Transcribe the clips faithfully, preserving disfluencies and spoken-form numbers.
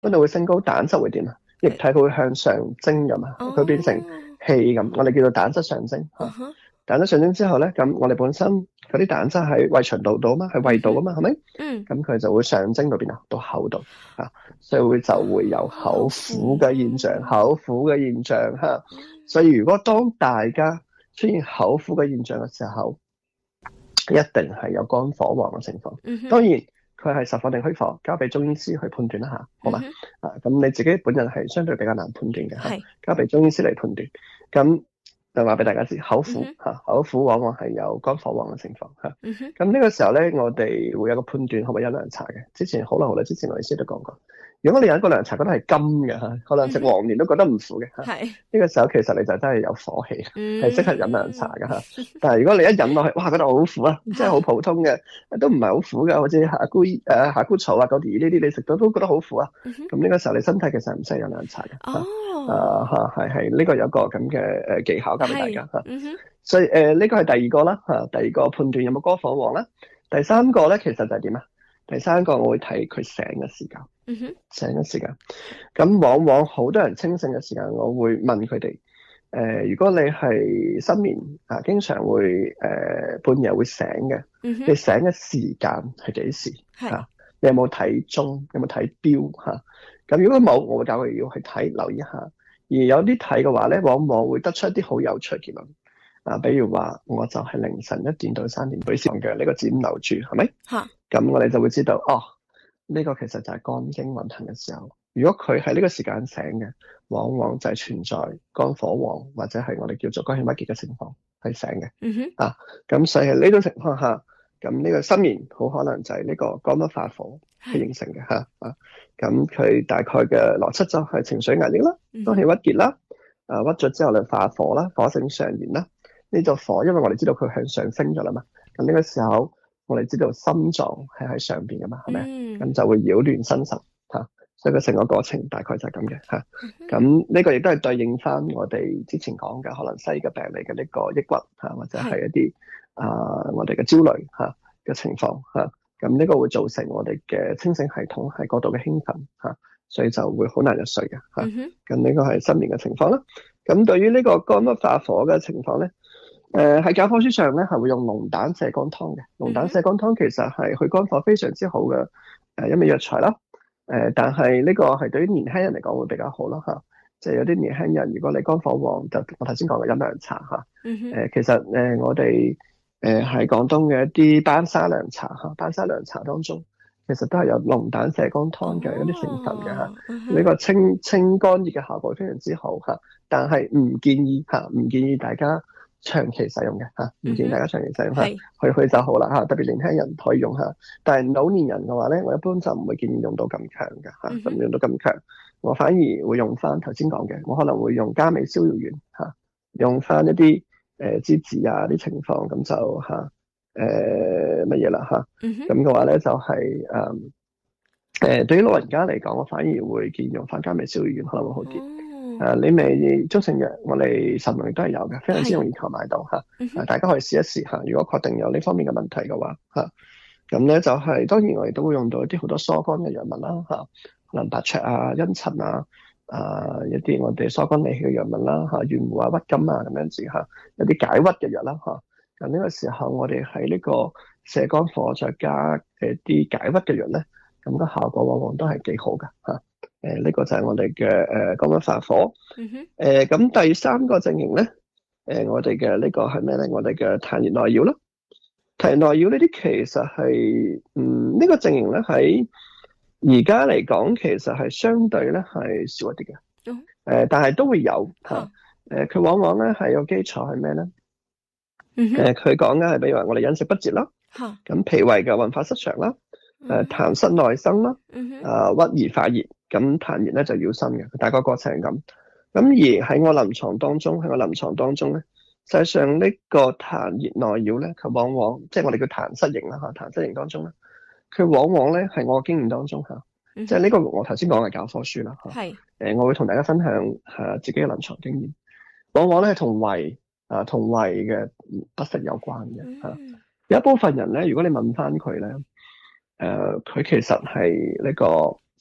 溫度會升高，蛋質會點啊？液體佢會向上蒸㗎嘛，佢變成氣咁，我哋叫做蛋質上升嚇。 Uh-huh. 蛋質上升之後咧，咁我哋本身嗰啲蛋質喺胃腸道度啊嘛，喺胃度啊嘛，係咪？嗯。咁佢就會上升到邊啊？到口度嚇，所以會就會有口苦嘅現象，口苦嘅現象嚇。所以如果當大家出現口苦嘅現象嘅時候，一定係有肝火旺嘅情況。嗯、當然佢係實火定虛火，交俾中醫師去判斷一下，好嘛？嗯、啊，咁你自己本人係相對比較難判斷嘅嚇，交俾中醫師嚟判斷。咁就話俾大家知，口苦嚇、嗯啊，口苦往往係有肝火旺嘅情況嚇。咁、嗯、呢個時候咧，我哋會有個判斷，可唔可以飲涼茶嘅？之前好耐好耐之前，我哋師都講過。如果你飲個涼茶覺得係甘嘅嚇，可能食黃連都覺得唔苦嘅嚇，呢、嗯呢個時候其實你就真係有火氣，係適合飲涼茶嘅嚇。但係如果你一飲落去，哇覺得好苦啊，即係好普通嘅，都唔係好苦嘅，好似夏菇誒夏菇草啊嗰啲呢啲你食到都覺得好苦啊。咁、嗯、呢個時候你身體其實唔適合飲涼茶嘅。哦，誒係係呢個有個咁嘅誒技巧教俾大家嚇。所以誒呢、呃呢個係第二個啦嚇，第二個判斷有冇肝火旺啦。第三個咧其實就係點啊？第三個我會睇佢醒嘅時間。嗯哼，醒嘅時間，咁往往好多人清醒嘅時間，我會問佢哋，誒、呃，如果你係失眠啊，經常會誒、呃、半夜會醒嘅、嗯，你醒嘅時間係幾時？係、啊，你有冇睇鐘？有冇睇錶？吓、啊，咁如果冇，我會教佢要去睇，留意一下。而有啲睇嘅話咧，往往會得出一啲好有趣嘅結論。啊，比如話，我就係凌晨一點到三點舉行嘅呢個點留住，係咪？吓，咁我哋就會知道，哦。呢、這個其實就係肝經運行嘅時候，如果佢喺呢個時間醒嘅，往往就係存在肝火旺或者係我哋叫做肝氣鬱結嘅情況係醒嘅。嗯哼。啊，咁所以喺呢種情況下，咁呢個失眠好可能就係呢個肝鬱化火係形成嘅嚇。啊，咁佢大概嘅邏輯就係情緒壓力啦，肝氣鬱結啦，啊鬱咗之後就化火啦，火性上炎啦。呢個火因為我哋知道佢向上升咗啦嘛，咁呢個時候。我哋知道心臟係喺上邊噶嘛，係咪？咁、嗯、就會擾亂心神嚇，所以個成個過程大概就係咁嘅嚇。咁呢個亦都係對應翻我哋之前講嘅可能西嘅病理嘅呢個抑鬱嚇，或者係一啲啊、呃、我哋嘅焦慮嚇嘅情況嚇。咁呢個會造成我哋嘅清醒系統係過度嘅興奮嚇，所以就會好難入睡嘅嚇。咁呢個係失眠嘅情況啦。咁對於呢個肝鬱化火嘅情況咧。誒、呃，喺教科書上咧係會用龍膽瀉肝湯嘅，龍膽瀉肝湯其實係去肝火非常之好嘅誒一味藥材啦。誒、呃，但係呢個係對於年輕人嚟講會比較好啦吓，即係有啲年輕人如果你肝火旺，就我頭先講嘅飲涼茶吓。誒、嗯呃，其實誒、呃、我哋誒喺廣東嘅一啲班沙涼茶吓，班沙涼茶當中其實都係有龍膽瀉肝湯嘅一啲成分嘅吓，呢、哦嗯、個清清肝熱嘅效果非常之好吓，但係唔建議吓，唔建議大家。長期使用嘅嚇，唔建議大家長期使用嚇，去去就好啦嚇。特別年輕人可以用下，但係老年人嘅話咧，我一般就唔會建議用到咁強嘅嚇，唔用到咁強。我反而會用翻頭先講嘅，我可能會用加味逍遙丸嚇，用翻一啲誒梔子啊啲情況，咁就嚇誒乜嘢啦嚇。咁嘅話咧就係誒誒對於老人家嚟講，我反而會建議用翻加味逍遙丸可能會好啲。誒、啊，你咪中成藥，我哋神農亦都係有嘅，非常之容易購買到嚇、嗯啊。大家可以試一試嚇。如果確定有呢方面嘅問題嘅話嚇，咁、啊、咧就係、是、當然我哋都會用到一啲好多疏肝嘅藥物啦嚇，可能白芍啊、茵陳啊，啊一啲我哋疏肝理氣嘅藥物啦嚇，玄胡啊、鬱金啊咁樣子嚇，有啲解鬱嘅藥啦嚇。咁、啊、呢個時候我哋喺呢個瀉肝火再加誒啲解鬱嘅藥咧，咁、那個效果往往都係幾好㗎嚇。誒、呃，呢、這個就係我哋嘅誒肝鬱化火。誒、嗯，咁、呃、第三個陣營咧，誒、呃，我哋嘅呢個係咩咧？我哋嘅痰熱內擾啦。痰熱內擾呢啲其實係，嗯，呢、這個陣營咧喺而家嚟講，其實係相對咧係少一啲嘅。誒、嗯呃，但係都會有吓。誒、啊，佢、呃、往往咧係有基礎係咩咧？誒、嗯，佢講嘅係比如話我哋飲食不節啦。吓、嗯。咁脾胃嘅運化失常啦。誒、呃，痰濕內生啦。嗯。啊，鬱而化熱。咁痰熱咧就擾心嘅，大概過程係咁。咁而喺我臨床當中，喺我臨床當中咧，實際上呢個痰熱內擾咧，佢往往即係我哋叫痰失形啦嚇，痰失形當中咧，佢往往咧係我嘅經驗當中嚇，即係呢個我頭先講嘅教科書啦嚇。係。誒，我會同大家分享嚇自己嘅臨床經驗，往往咧係同胃啊同胃嘅不適有關嘅嚇、嗯。有一部分人咧，如果你問翻佢咧，誒、呃、佢其實係呢、這個。誒、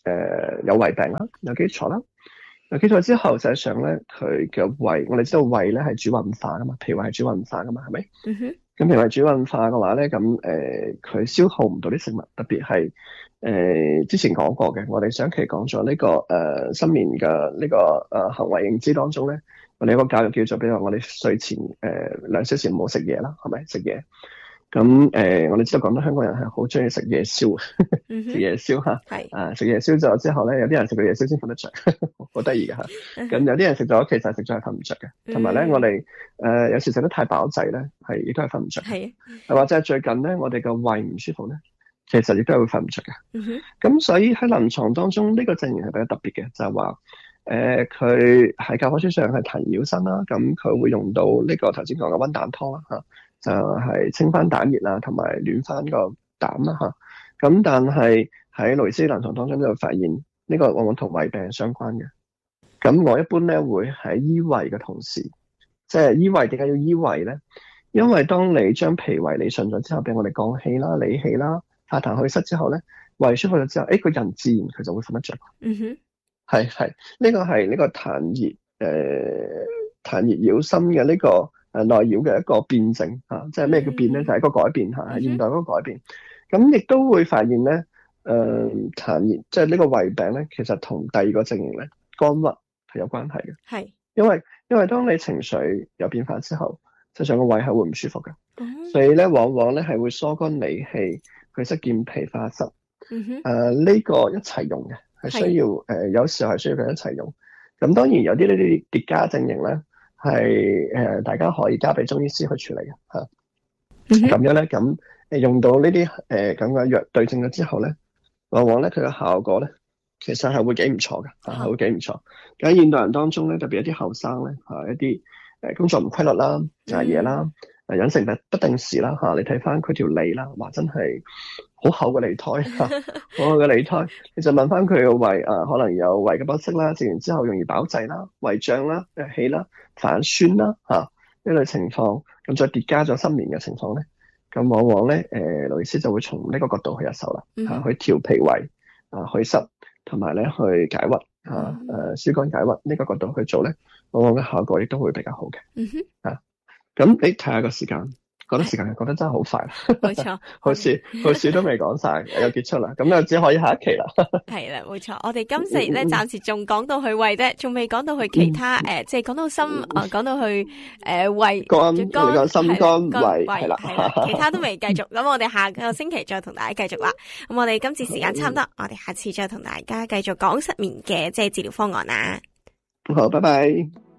誒有胃病啦，有基礎啦。有基礎之後，實際上咧，佢嘅胃，我哋知道胃咧係主運化噶嘛，脾胃係主運化噶嘛，係咪？嗯哼。咁脾胃主運化嘅話咧，咁誒佢消耗唔到啲食物，特別係誒、呃、之前講過嘅，我哋上期講咗呢個誒失眠嘅呢個誒、呃、行為認知當中咧，我哋有個教育叫做，比如話我哋睡前誒兩、呃、小時唔好食嘢啦，係咪食嘢？咁誒、呃，我哋知道廣東香港人係好中意食夜宵，食夜宵嚇，係啊，食夜宵咗之後咧，有啲人食到夜宵先瞓得着，好得意嘅嚇。咁有啲人食咗，其實食咗係瞓唔着嘅。同埋咧，我哋誒、呃、有時食得太飽滯咧，係亦都係瞓唔着。係，或者係最近咧，我哋個胃唔舒服咧，其實亦都係會瞓唔着嘅。咁所以喺臨床當中，呢、這個證言係比較特別嘅，就係話誒佢喺教科書上係彈繞身啦，咁佢會用到呢個頭先講嘅溫膽湯啦嚇。就係清翻膽熱啦，同埋暖翻個膽啦吓。咁但係喺路易斯臨床當中就發現呢個往往同胃病相關嘅。咁我一般咧會喺醫胃嘅同時，即係醫胃點解要醫胃咧？因為當你將脾胃理順咗之後，俾我哋降氣啦、理氣啦、化痰去濕之後咧，胃舒服咗之後，誒個人自然佢就會瞓得着。嗯哼，係係呢個係呢個痰熱誒痰熱擾心嘅呢個。誒，內擾嘅一個辯證吓，即係咩叫變咧？就係、是、一個改變吓，係、嗯、現代嗰個改變。咁亦都會發現咧，誒、呃，痰熱即係呢個胃病咧，其實同第二個證型咧，肝鬱係有關係嘅。係，因為因為當你情緒有變化之後，實際上個胃係會唔舒服嘅、嗯，所以咧往往咧係會疏肝理氣，去濕健脾化濕。嗯哼，誒、呃、呢、這個一齊用嘅，係需要誒、呃，有時候係需要佢一齊用。咁當然有啲呢啲疊加證型咧。係誒、呃，大家可以交俾中醫師去處理嘅吓。咁、嗯、樣咧，咁誒用到呢啲誒咁嘅藥對症咗之後咧，往往咧佢嘅效果咧，其實係會幾唔錯嘅，係、啊、會幾唔錯。喺現代人當中咧，特別一啲後生咧吓，一啲誒工作唔規律啦、捱夜啦、誒飲食不不定時啦吓、啊，你睇翻佢條脷啦，哇真係好厚嘅脷苔吓，好厚嘅脷苔。你就問翻佢個胃啊，可能有胃嘅不適啦，食完之後容易飽滯啦、胃脹啦、誒氣啦。反酸啦嚇呢類情況，咁再疊加咗失眠嘅情況咧，咁往往咧誒，盧醫師就會從呢個角度去入手啦嚇、嗯啊，去調脾胃啊，去濕同埋咧去解鬱嚇誒疏肝解鬱呢個角度去做咧，往往嘅效果亦都會比較好嘅。嗯哼嚇，咁你睇下個時間。覺得時間係覺得真係好快，冇錯，好似好似都未講晒，又結束啦，咁又只可以下一期啦。係啦，冇錯，我哋今次咧暫時仲講到去胃啫，仲未講到去其他誒、嗯呃，即係講到心啊，講、呃、到去誒、呃、胃肝、肝、心肝胃係啦，其他都未繼續。咁我哋下個星期再同大家繼續啦。咁我哋今次時間差唔多，我哋下次再同大家繼續講失眠嘅即係治療方案啦。好，拜拜。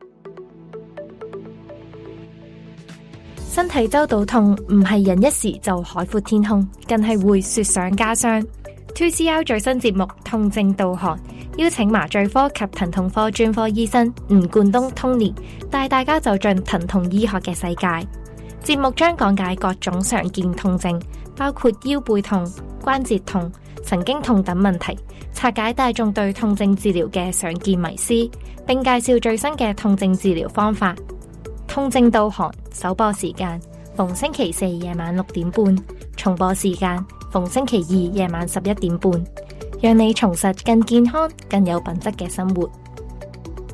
身體周到痛唔係人一時就海闊天空，更係會雪上加霜。two C R 最新節目《痛症導航》，邀請麻醉科及疼痛科專科醫生吳冠東 Tony 帶大家走進疼痛醫學嘅世界。節目將講解各種常見痛症，包括腰背痛、關節痛、神經痛等問題，拆解大眾對痛症治療嘅常見迷思，並介紹最新嘅痛症治療方法。痛症導航首播時間逢星期四夜晚六點半，重播時間逢星期二夜晚十一點半，讓你重拾更健康、更有品質嘅生活。